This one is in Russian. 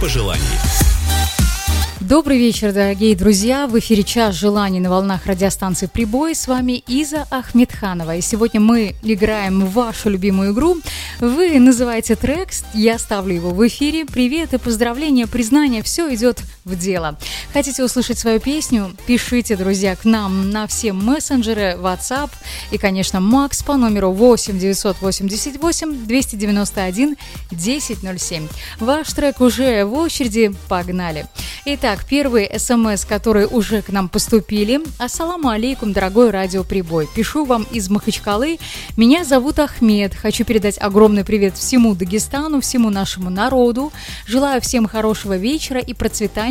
пожеланий. Добрый вечер, дорогие друзья. В эфире «Час желаний» на волнах радиостанции «Прибой». С вами Иза Ахмедханова. И сегодня мы играем в вашу любимую игру. Вы называете трек, я ставлю его в эфире. Приветы, поздравления, признания, все идет в дело. Хотите услышать свою песню? Пишите, друзья, к нам на все мессенджеры, WhatsApp и, конечно, Макс по номеру 8 988 291 1007. Ваш трек уже в очереди. Погнали! Итак, первые СМС, которые уже к нам поступили. Ассаламу алейкум, дорогой радиоприбой. Пишу вам из Махачкалы. Меня зовут Ахмед. Хочу передать огромный привет всему Дагестану, всему нашему народу. Желаю всем хорошего вечера и процветания